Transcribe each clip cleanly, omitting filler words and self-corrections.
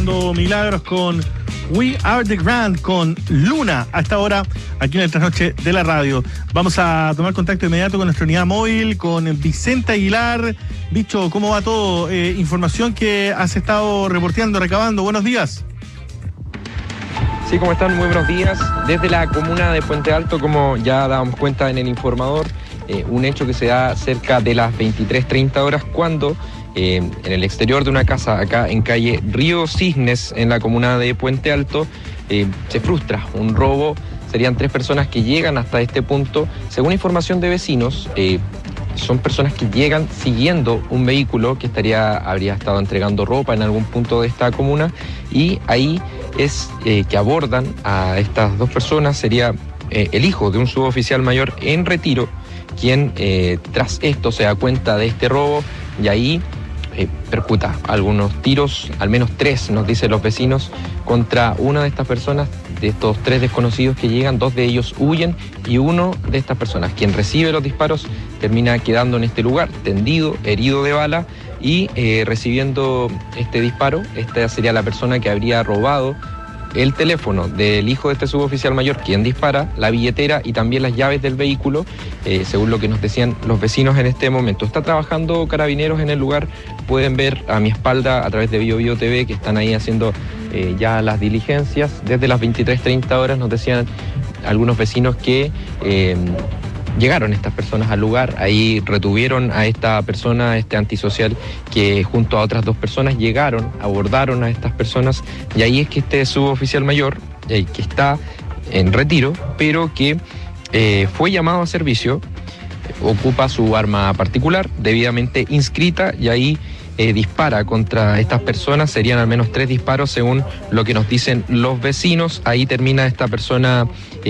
celebrando milagros con We Are The Grand, con Luna, a esta hora, aquí en el Trasnoche de la radio. Vamos a tomar contacto inmediato con nuestra unidad móvil, con Vicente Aguilar. Bicho, ¿cómo va todo? Información que has estado reporteando, recabando. Buenos días. Sí, ¿cómo están? Muy buenos días. Desde la comuna de Puente Alto, como ya dábamos cuenta en el informador, un hecho que se da cerca de las 23:30 horas, cuando en el exterior de una casa acá en calle Río Cisnes, en la comuna de Puente Alto, se frustra un robo. Serían 3 personas que llegan hasta este punto. Según información de vecinos, son personas que llegan siguiendo un vehículo que habría estado entregando ropa en algún punto de esta comuna, y ahí es que abordan a estas 2 personas. Sería el hijo de un suboficial mayor en retiro quien tras esto se da cuenta de este robo, y ahí percuta algunos tiros, al menos 3, nos dicen los vecinos, contra una de estas personas. De estos 3 desconocidos que llegan, 2 de ellos huyen, y uno de estas personas, quien recibe los disparos, termina quedando en este lugar, tendido, herido de bala, y recibiendo este disparo. Esta sería la persona que habría robado el teléfono del hijo de este suboficial mayor, quien dispara, la billetera y también las llaves del vehículo, según lo que nos decían los vecinos en este momento. Está trabajando Carabineros en el lugar. Pueden ver a mi espalda a través de Bio Bio TV que están ahí haciendo ya las diligencias. Desde las 23:30 horas nos decían algunos vecinos que llegaron estas personas al lugar. Ahí retuvieron a esta persona, este antisocial, que junto a otras 2 personas llegaron, abordaron a estas personas, y ahí es que este suboficial mayor, que está en retiro, pero que fue llamado a servicio, ocupa su arma particular debidamente inscrita, y ahí dispara contra estas personas. Serían al menos 3 disparos según lo que nos dicen los vecinos. Ahí termina esta persona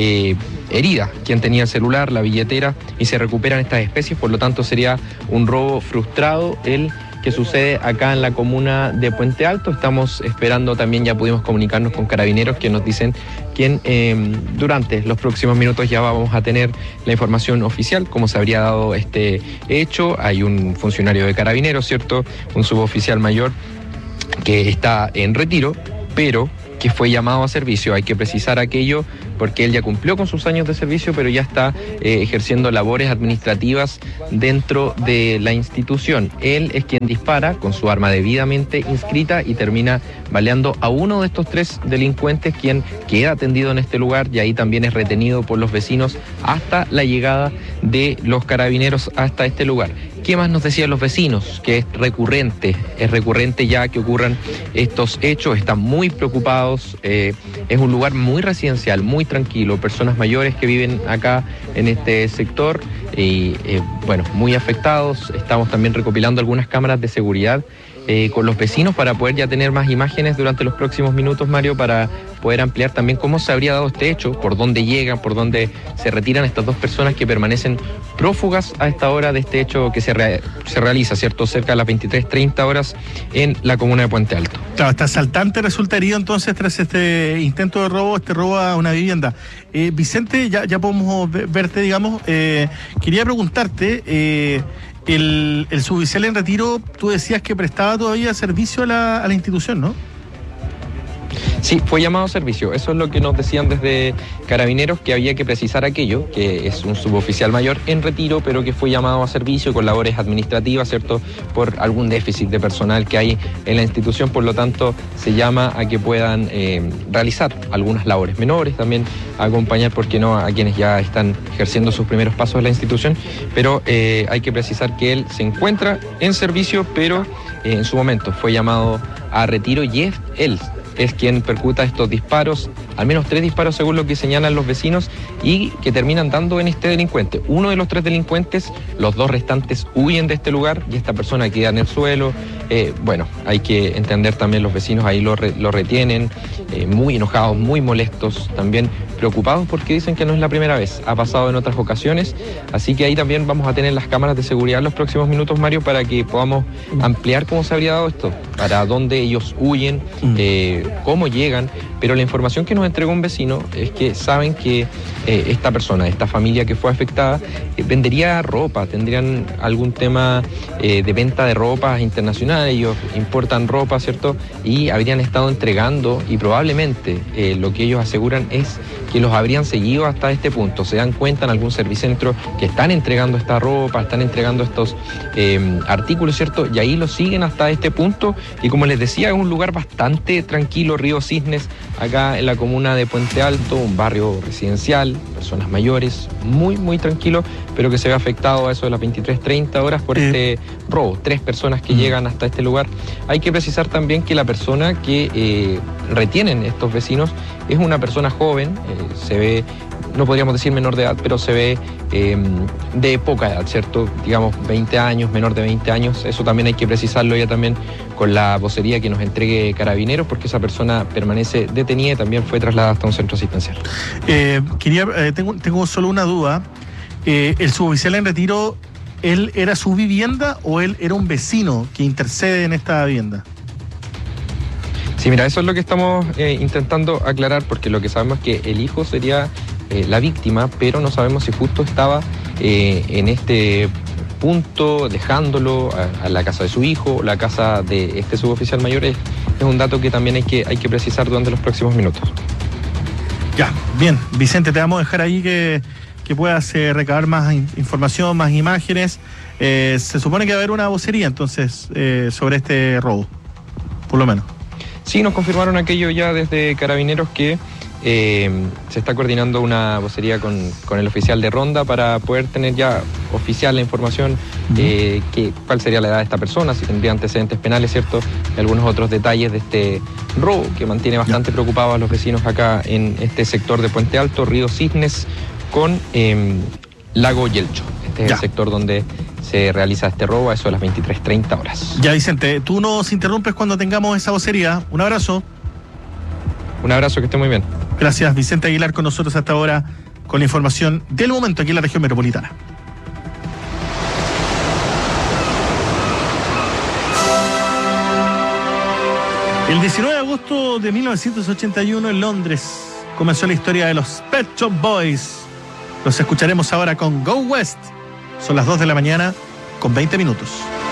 herida, quien tenía el celular, la billetera, y se recuperan estas especies. Por lo tanto, sería un robo frustrado el que sucede acá en la comuna de Puente Alto. Estamos esperando también, ya pudimos comunicarnos con Carabineros, que nos dicen que durante los próximos minutos ya vamos a tener la información oficial, cómo se habría dado este hecho. Hay un funcionario de Carabineros, ¿cierto? Un suboficial mayor que está en retiro, pero que fue llamado a servicio. Hay que precisar aquello porque él ya cumplió con sus años de servicio, pero ya está ejerciendo labores administrativas dentro de la institución. Él es quien dispara con su arma debidamente inscrita y termina baleando a uno de estos 3 delincuentes, quien queda atendido en este lugar, y ahí también es retenido por los vecinos hasta la llegada de los Carabineros hasta este lugar. ¿Qué más nos decían los vecinos? Que es recurrente ya que ocurran estos hechos. Están muy preocupados. Es un lugar muy residencial, muy tranquilo, personas mayores que viven acá en este sector, y muy afectados. Estamos también recopilando algunas cámaras de seguridad con los vecinos para poder ya tener más imágenes durante los próximos minutos, Mario, para poder ampliar también cómo se habría dado este hecho, por dónde llegan, por dónde se retiran estas 2 personas que permanecen prófugas a esta hora de este hecho que se realiza, ¿cierto?, cerca de las 23:30 horas en la comuna de Puente Alto. Claro, este asaltante resulta herido entonces tras este intento de robo, robo a una vivienda. Vicente, ya podemos verte, digamos. Quería preguntarte, el suboficial en retiro, tú decías que prestaba todavía servicio a la institución, ¿no? Sí, fue llamado a servicio. Eso es lo que nos decían desde Carabineros, que había que precisar aquello, que es un suboficial mayor en retiro, pero que fue llamado a servicio con labores administrativas, ¿cierto?, por algún déficit de personal que hay en la institución. Por lo tanto, se llama a que puedan realizar algunas labores menores, también acompañar, ¿por qué no?, a quienes ya están ejerciendo sus primeros pasos en la institución. Pero hay que precisar que él se encuentra en servicio, pero en su momento fue llamado a retiro, y él es quien percuta estos disparos, al menos 3 disparos según lo que señalan los vecinos, y que terminan dando en este delincuente. Uno de los 3 delincuentes, los 2 restantes huyen de este lugar, y esta persona queda en el suelo. Hay que entender también, los vecinos ahí lo retienen, muy enojados, muy molestos, también preocupados porque dicen que no es la primera vez, ha pasado en otras ocasiones. Así que ahí también vamos a tener las cámaras de seguridad en los próximos minutos, Mario, para que podamos ampliar cómo se habría dado esto, para dónde ellos huyen, cómo llegan, pero la información que nos entregó un vecino es que saben que esta persona, esta familia que fue afectada, vendería ropa, tendrían algún tema de venta de ropa internacional, ellos importan ropa, ¿cierto? Y habrían estado entregando, y probablemente lo que ellos aseguran es que los habrían seguido hasta este punto. Se dan cuenta en algún servicentro que están entregando esta ropa, están entregando estos artículos, ¿cierto? Y ahí los siguen hasta este punto. Y como les decía, es un lugar bastante tranquilo, Río Cisnes, acá en la comuna de Puente Alto, un barrio residencial, personas mayores, muy, muy tranquilo, pero que se ve afectado a eso de las 23:30 horas por este robo. 3 personas que llegan hasta este lugar. Hay que precisar también que la persona que retienen estos vecinos es una persona joven, se ve, no podríamos decir menor de edad, pero se ve de poca edad, ¿cierto? Digamos 20 años, menor de 20 años. Eso también hay que precisarlo ya también con la vocería que nos entregue Carabineros, porque esa persona permanece detenida y también fue trasladada hasta un centro asistencial. Tengo solo una duda. ¿El suboficial en retiro, él era su vivienda o él era un vecino que intercede en esta vivienda? Sí, mira, eso es lo que estamos intentando aclarar, porque lo que sabemos es que el hijo sería la víctima, pero no sabemos si justo estaba en este punto, dejándolo a la casa de su hijo, la casa de este suboficial mayor. Es un dato que también hay que precisar durante los próximos minutos. Ya, bien. Vicente, te vamos a dejar ahí que puedas recabar más información, más imágenes. Se supone que va a haber una vocería, entonces, sobre este robo, por lo menos. Sí, nos confirmaron aquello ya desde Carabineros, que se está coordinando una vocería con el oficial de ronda para poder tener ya oficial la información, cuál sería la edad de esta persona, si tendría antecedentes penales, ¿cierto? Y algunos otros detalles de este robo que mantiene bastante preocupados a los vecinos acá en este sector de Puente Alto, Río Cisnes con Lago Yelcho. Este es el sector donde se realiza este robo a eso de las 23:30 horas. Ya, Vicente, tú nos interrumpes cuando tengamos esa vocería. Un abrazo. Un abrazo, que esté muy bien. Gracias, Vicente Aguilar, con nosotros hasta ahora con la información del momento aquí en la región metropolitana. El 19 de agosto de 1981 en Londres comenzó la historia de los Pet Shop Boys. Los escucharemos ahora con Go West. Son las 2 de la mañana con 20 minutos.